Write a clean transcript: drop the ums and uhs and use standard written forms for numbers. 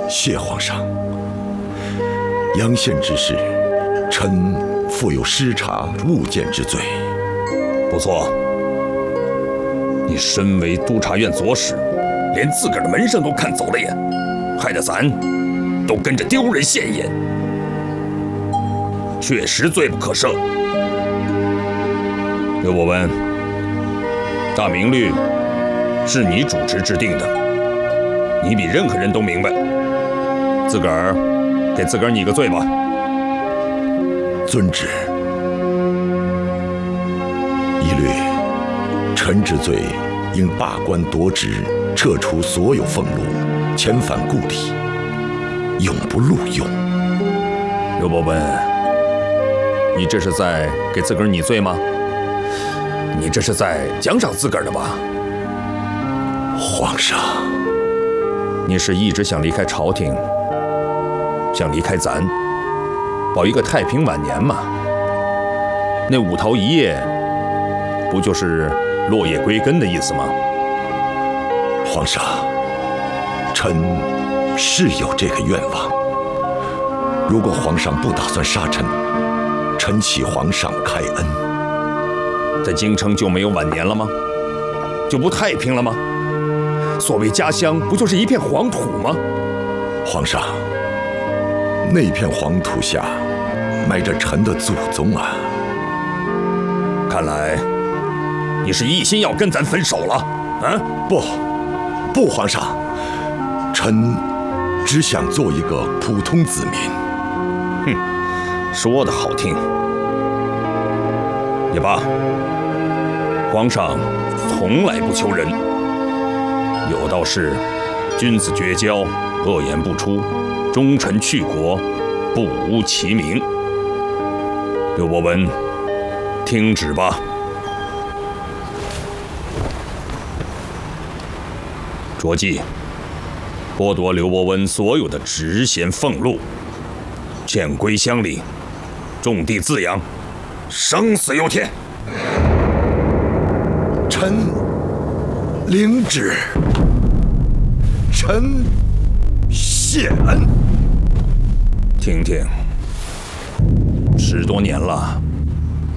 谢皇上，阳县之事，臣负有失察误谏之罪。 不错，你身为督察院左使，连自个儿的门生都看走了眼，害得咱都跟着丢人现眼，确实罪不可赦。刘伯温，大明律是你主持制定的，你比任何人都明白，自个儿给自个儿拟个罪吧。 遵旨。一律，臣之罪，应罢官夺职，撤除所有俸禄，遣返故地，永不录用。 刘伯温，你这是在给自个儿拟罪吗？你这是在奖赏自个儿的吧？ 皇上， 你是一直想离开朝廷，想离开咱，保一个太平晚年嘛？那五桃一叶，不就是落叶归根的意思吗？ 皇上，臣是有这个愿望。如果皇上不打算杀臣，臣启皇上开恩。 在京城就没有晚年了吗？就不太平了吗？所谓家乡，不就是一片黄土吗？ 皇上，那片黄土下埋着臣的祖宗啊！ 看来你是一心要跟咱分手了啊？ 不，皇上，臣只想做一个普通子民。 哼，说得好听。也罢，皇上从来不求人，有道是君子绝交，恶言不出，忠臣去国，不无其名。刘伯温，听旨吧。着记：剥夺刘伯温所有的职衔俸禄，遣归乡里，种地自养，生死由天。 臣领旨，臣谢恩。 听听，10多年了，